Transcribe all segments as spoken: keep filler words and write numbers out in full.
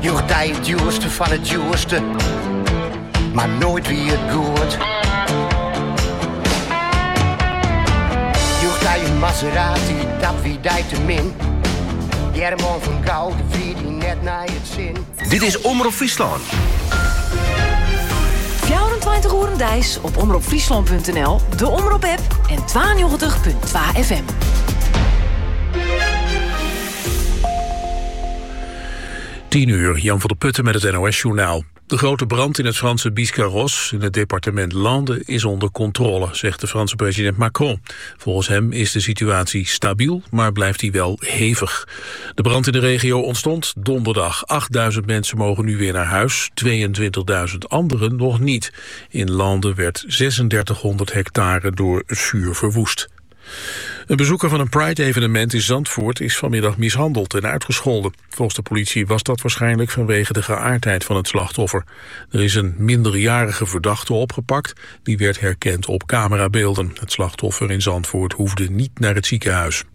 Jocht hij het duurste van het duurste, maar nooit wie het goed. Jocht hij een Maserati, dat wie die te min. German van Gaal, wie die net naar het zin. Dit is Omroep Friesland. vierentwintig uur Dijs op omroep friesland punt n l, de Omroep-app en tweeënnegentig punt twee F M. tien uur, Jan van der Putten met het N O S-journaal. De grote brand in het Franse Biscarrosse in het departement Landes is onder controle, zegt de Franse president Macron. Volgens hem is de situatie stabiel, maar blijft die wel hevig. De brand in de regio ontstond donderdag. achtduizend mensen mogen nu weer naar huis, tweeëntwintigduizend anderen nog niet. In Landes werd drieduizendzeshonderd hectare door het vuur verwoest. Een bezoeker van een Pride-evenement in Zandvoort is vanmiddag mishandeld en uitgescholden. Volgens de politie was dat waarschijnlijk vanwege de geaardheid van het slachtoffer. Er is een minderjarige verdachte opgepakt, die werd herkend op camerabeelden. Het slachtoffer in Zandvoort hoefde niet naar het ziekenhuis.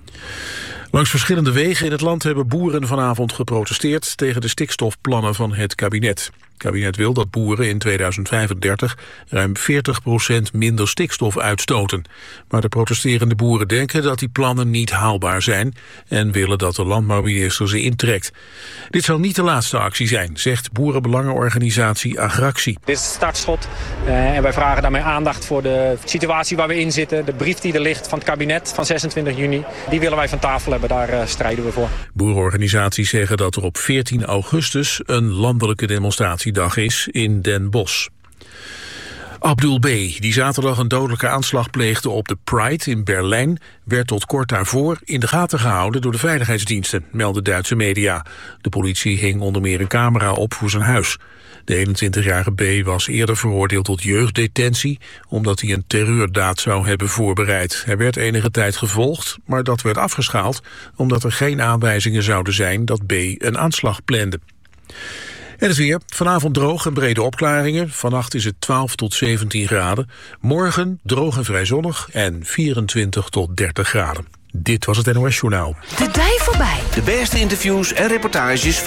Langs verschillende wegen in het land hebben boeren vanavond geprotesteerd tegen de stikstofplannen van het kabinet. Het kabinet wil dat boeren in tweeduizend vijfendertig ruim veertig procent minder stikstof uitstoten. Maar de protesterende boeren denken dat die plannen niet haalbaar zijn en willen dat de landbouwminister ze intrekt. Dit zal niet de laatste actie zijn, zegt boerenbelangenorganisatie Agractie. Dit is het startschot uh, en wij vragen daarmee aandacht voor de situatie waar we in zitten. De brief die er ligt van het kabinet van zesentwintig juni, die willen wij van tafel hebben, daar uh, strijden we voor. Boerenorganisaties zeggen dat er op veertien augustus een landelijke demonstratie dag is in Den Bosch. Abdul B., die zaterdag een dodelijke aanslag pleegde op de Pride in Berlijn, werd tot kort daarvoor in de gaten gehouden door de veiligheidsdiensten, melden Duitse media. De politie hing onder meer een camera op voor zijn huis. De eenentwintigjarige B. was eerder veroordeeld tot jeugddetentie, omdat hij een terreurdaad zou hebben voorbereid. Hij werd enige tijd gevolgd, maar dat werd afgeschaald, omdat er geen aanwijzingen zouden zijn dat B. een aanslag plande. En het weer. Vanavond droog en brede opklaringen. Vannacht is het twaalf tot zeventien graden. Morgen droog en vrij zonnig en vierentwintig tot dertig graden. Dit was het N O S-journaal. De dij voorbij. De beste interviews en reportages van